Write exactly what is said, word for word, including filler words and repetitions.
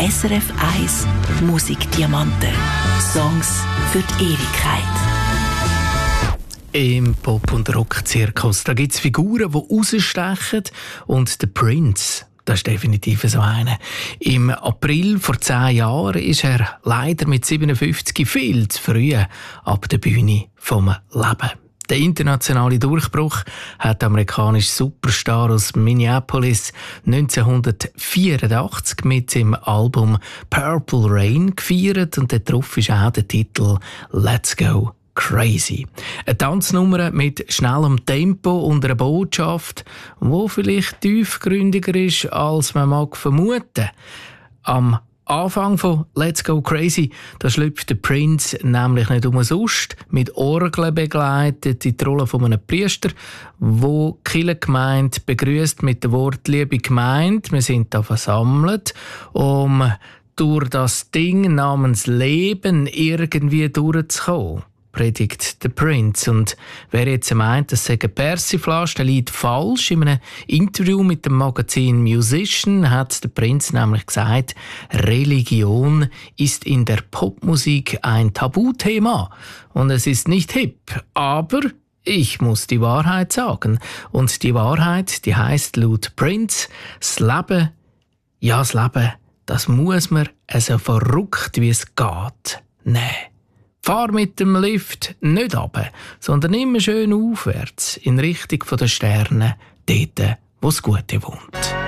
S R F eins Musikdiamanten. Songs für die Ewigkeit. Im Pop- und Rock-Zirkus gibt es Figuren, die rausstechen. Und der Prince, das ist definitiv so einer. Im April vor zehn Jahren ist er leider mit siebenundfünfzig viel zu früh ab der Bühne vom Leben. Der internationale Durchbruch hat der amerikanische Superstar aus Minneapolis neunzehnhundertvierundachtzig mit seinem Album Purple Rain gefeiert, und darauf ist auch der Titel «Let's Go Crazy». Eine Tanznummer mit schnellem Tempo und einer Botschaft, die vielleicht tiefgründiger ist, als man mag vermuten. Am Anfang von «Let's Go Crazy», da schlüpft der Prince nämlich nicht umsonst mit Orgeln begleitet in die Rolle von einem Priester, wo die Kirchengemeinde begrüßt mit dem Wort «Liebe Gemeinde, wir sind da versammelt, um durch das Ding namens Leben irgendwie durchzukommen», predigt der Prince. Und wer jetzt meint, das sei eine Persiflage, der liegt falsch. In einem Interview mit dem Magazin Musician hat der Prince nämlich gesagt, Religion ist in der Popmusik ein Tabuthema und es ist nicht hip. Aber ich muss die Wahrheit sagen. Und die Wahrheit, die heisst laut Prince, das Leben, ja das Leben, das muss man so verrückt wie es geht nehmen. Fahr mit dem Lift nicht runter, sondern immer schön aufwärts in Richtung der Sterne, dort, wo das Gute wohnt.